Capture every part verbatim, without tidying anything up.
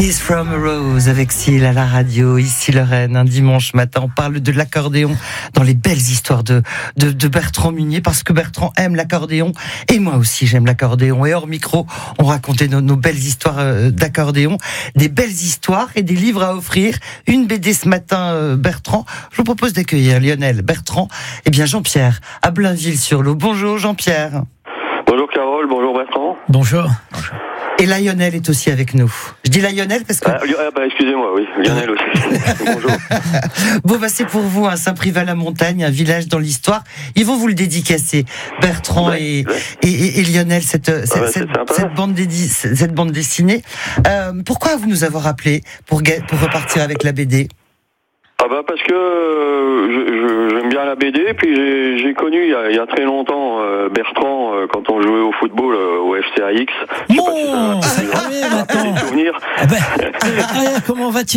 Kiss from a Rose avec Syl à la radio, ici Lorraine, un dimanche matin. On parle de l'accordéon dans les belles histoires de, de, de Bertrand Munier, parce que Bertrand aime l'accordéon et moi aussi j'aime l'accordéon. Et hors micro, on racontait nos, nos belles histoires d'accordéon, des belles histoires et des livres à offrir. Une B D ce matin, Bertrand. Je vous propose d'accueillir Lionel, Bertrand et bien Jean-Pierre à Blainville-sur-Lot. Bonjour Jean-Pierre. Bonjour Carole, bonjour Bertrand. Bonjour. Bonjour. Et Lionel est aussi avec nous. Je dis Lionel parce que... Ah, ah bah excusez-moi, oui, Lionel aussi. Bonjour. Bon bah c'est pour vous, hein, Saint-Privat-la-Montagne, un village dans l'histoire. Ils vont vous le dédicacer, Bertrand ouais, et, ouais. Et, et, et Lionel, cette, ah cette, bah, cette, cette, bande dédi- cette bande dessinée. Euh, pourquoi vous nous avoir appelés pour, pour repartir avec la B D ? Ah bah parce que euh, je, je, j'aime bien la B D, puis j'ai, j'ai connu il y, a, il y a très longtemps euh, Bertrand euh, quand on jouait au football euh, au F C A X. Je sais bon, pas si ça va te rappeler des souvenirs. Ah ben, ah, comment vas-tu?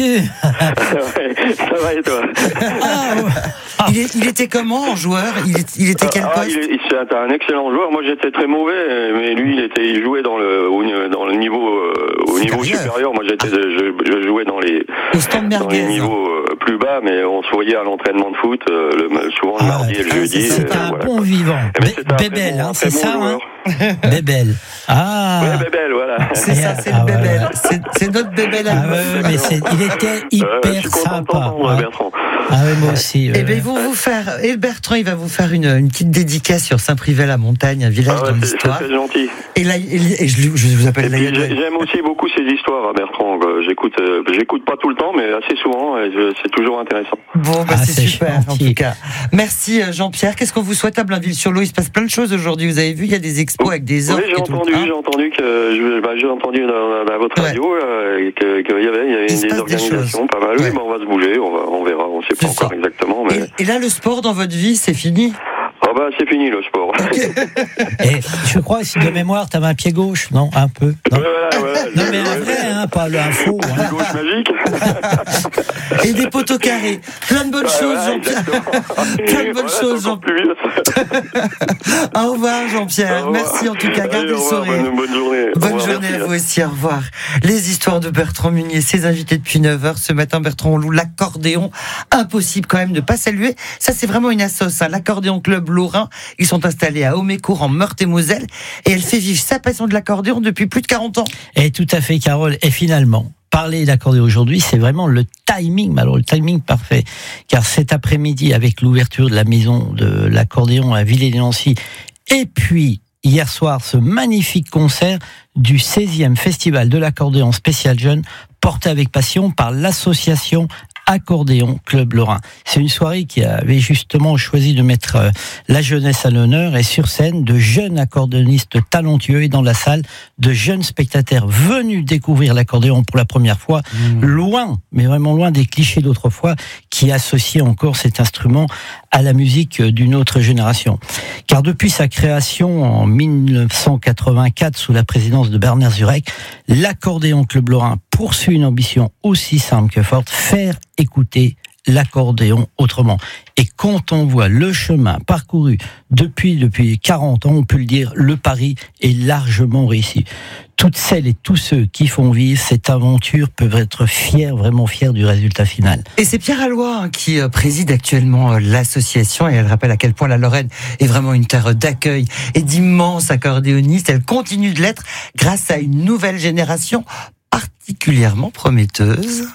Ouais, ça va et toi? Ah, ouais. Ah. Il, est, il était comment en joueur? Il, est, il était quel poste? Ah, il, il, c'était un excellent joueur. Moi j'étais très mauvais, mais lui il était, il jouait dans le, au, dans le niveau, euh, au niveau supérieur. Moi j'étais, ah. je, je jouais dans les, dans les niveaux euh, plus bas. Mais on se voyait à l'entraînement de foot, euh, le, souvent le ah, mardi et le jeudi. C'était un voilà, bon quoi. Vivant. Bé- Bébel, hein, c'est ça, hein Bébel. Ah. Ouais, Bébel, voilà. C'est ça, c'est ah, le Bébel. Ouais. C'est, c'est notre Bébel. Ah, ouais, ouais, mais c'est, il était hyper euh, sympa. Hein. Bertrand. Ah oui, moi aussi. Eh bien, ils vont vous faire. Et Bertrand, il va vous faire une, une petite dédicace sur Saint-Privat-la-Montagne, un village ah ouais, dans c'est, l'histoire. C'est gentil. Et là, et, et je, je vous appelle Lionel. J'aime aussi beaucoup ces histoires, Bertrand. J'écoute, euh, j'écoute pas tout le temps, mais assez souvent. Et je, c'est toujours intéressant. Bon, bah, ah, c'est, c'est super, gentil. En tout cas. Merci, Jean-Pierre. Qu'est-ce qu'on vous souhaite à Blainville-sur-Lot? Il se passe plein de choses aujourd'hui. Vous avez vu, il y a des expos avec des orques. Oui, j'ai entendu, j'ai entendu que, je, bah, j'ai entendu dans, dans votre radio ouais. euh, que, qu'il y avait, il y avait il des organisations, des pas mal. Ouais. Oui, mais on va se bouger, on, va, on verra, on sait pas c'est encore ça. Exactement. Mais... Et, et là, le sport dans votre vie, c'est fini? Ah bah c'est fini le sport. Okay. Et je crois que si de mémoire t'avais un pied gauche, non? Un peu. Non, voilà, voilà, non mais un vrai, hein, pas le faux. Un pied gauche magique. Et des poteaux carrés. Plein de bonnes ouais, choses, voilà, Jean-Pierre. Plein de bonnes ouais, choses, Jean-Pierre. Au revoir, Jean-Pierre. Au revoir. Merci en tout cas. Gardez le sourire. Bonne, bonne journée. Bonne revoir, journée merci. À vous aussi. Au revoir. Les histoires de Bertrand Munier, ses invités depuis neuf heures. Ce matin, Bertrand, on loue l'accordéon. Impossible quand même de ne pas saluer. Ça, c'est vraiment une assoce, hein. L'accordéon Club Lorrain. Ils sont installés à Haumécourt en Meurthe-et-Moselle. Et elle fait vivre sa passion de l'accordéon depuis plus de quarante ans. Et tout à fait, Carole. Et finalement, parler d'accordéon aujourd'hui, c'est vraiment le timing, alors le timing parfait. Car cet après-midi, avec l'ouverture de la maison de l'accordéon à Villers-lès-Nancy, et puis hier soir, ce magnifique concert du seizième Festival de l'accordéon spécial jeune, porté avec passion par l'association Accordéon Club Lorrain. C'est une soirée qui avait justement choisi de mettre euh, la jeunesse à l'honneur, et sur scène de jeunes accordéonistes talentueux, et dans la salle de jeunes spectateurs venus découvrir l'accordéon pour la première fois, mmh. loin, mais vraiment loin des clichés d'autrefois qui associaient encore cet instrument à la musique d'une autre génération. Car depuis sa création en dix-neuf cent quatre-vingt-quatre sous la présidence de Bernard Zurek, l'Accordéon Club Lorrain poursuit une ambition aussi simple que forte, faire écouter l'accordéon autrement. Et quand on voit le chemin parcouru depuis, depuis quarante ans, on peut le dire, le pari est largement réussi. Toutes celles et tous ceux qui font vivre cette aventure peuvent être fiers, vraiment fiers du résultat final. Et c'est Pierre Alloy hein, qui euh, préside actuellement euh, l'association, et elle rappelle à quel point la Lorraine est vraiment une terre d'accueil et d'immenses accordéonistes. Elle continue de l'être grâce à une nouvelle génération particulièrement prometteuse.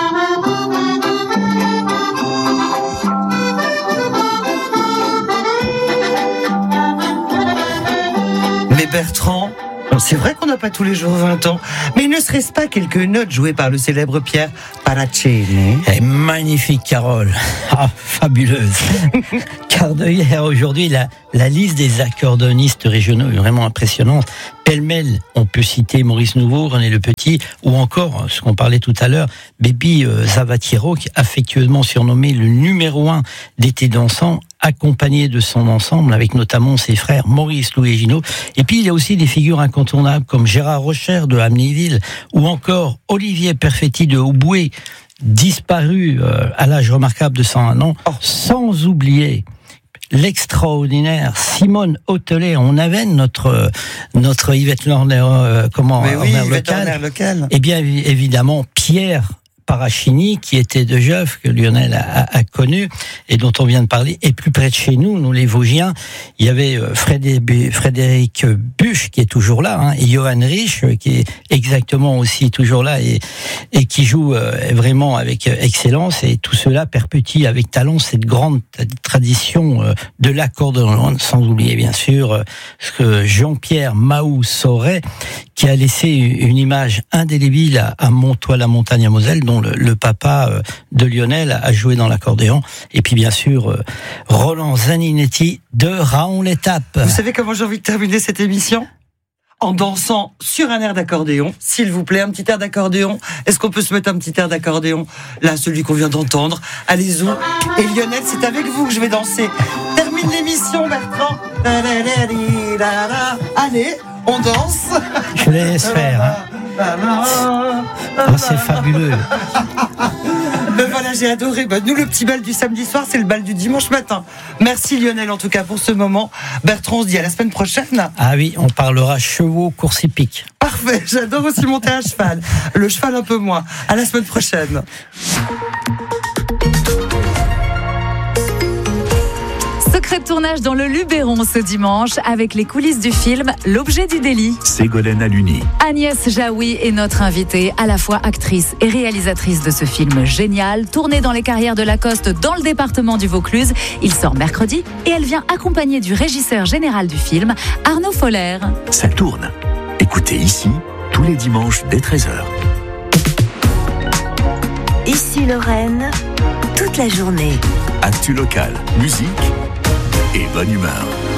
Mais Bertrand, c'est vrai qu'on n'a pas tous les jours vingt ans, mais ne serait-ce pas quelques notes jouées par le célèbre Pierre Paracene? Eh, magnifique, Carole. Ah, fabuleuse. Car de hier à aujourd'hui, la, la liste des accordéonistes régionaux est vraiment impressionnante. Pêle-mêle, on peut citer Maurice Nouveau, René Le Petit, ou encore, ce qu'on parlait tout à l'heure, Baby euh, Zavatiero, affectueusement surnommé le numéro un d'été dansant, accompagné de son ensemble, avec notamment ses frères Maurice, Louis et Gino. Et puis, il y a aussi des figures incontournables comme Gérard Rocher de Amnéville, ou encore Olivier Perfetti de Hautboué, disparu euh, à l'âge remarquable de cent un ans, sans oublier l'extraordinaire Simone Hautelet. On avait notre notre Yvette Lerner, euh, comment Mais oui, Yvette local. Lerner local. Et bien évidemment Pierre Parachini, qui était de Jeuf, que Lionel a, a, a connu et dont on vient de parler. Et plus près de chez nous, nous les Vosgiens, il y avait Frédéric, Frédéric Buch qui est toujours là, hein, et Johan Rich qui est exactement aussi toujours là et, et qui joue euh, vraiment avec excellence. Et tout cela perpétue avec talent cette grande tradition euh, de l'accordéon, sans oublier bien sûr euh, ce que Jean-Pierre Mahou Sauret, qui a laissé une image indélébile à, à Montois-la-Montagne à Moselle, dont le, le papa euh, de Lionel a joué dans l'accordéon. Et puis bien sûr, euh, Roland Zaninetti de Raon l'Étape. Vous savez comment j'ai envie de terminer cette émission ? En dansant sur un air d'accordéon, s'il vous plaît, un petit air d'accordéon. Est-ce qu'on peut se mettre un petit air d'accordéon ? Là, celui qu'on vient d'entendre. Allez-y. Et Lionel, c'est avec vous que je vais danser. Termine l'émission, Bertrand. Allez, on danse. Je laisse faire. Hein. Oh, c'est fabuleux. Ben voilà, j'ai adoré. Ben, nous, le petit bal du samedi soir, c'est le bal du dimanche matin. Merci Lionel, en tout cas, pour ce moment. Bertrand, on se dit à la semaine prochaine. Ah oui, on parlera chevaux, course hippique. Parfait, j'adore aussi monter à cheval. Le cheval un peu moins. À la semaine prochaine. Secret de tournage dans le Luberon ce dimanche avec les coulisses du film L'objet du délit. Ségolène Aluni. Agnès Jaoui est notre invitée, à la fois actrice et réalisatrice de ce film génial, tourné dans les carrières de Lacoste dans le département du Vaucluse. Il sort mercredi et elle vient accompagnée du régisseur général du film, Arnaud Foller. Ça tourne. Écoutez ici, tous les dimanches dès treize heures. Ici Lorraine, toute la journée. Actu local, musique et bonne humeur.